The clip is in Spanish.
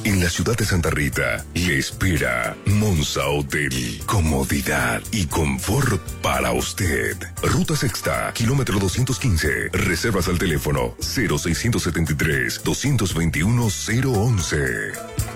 En la ciudad de Santa Rita, le espera Monza Hotel. Comodidad y confort para usted. Ruta Sexta, kilómetro 215. Reservas al teléfono 0673-221-011.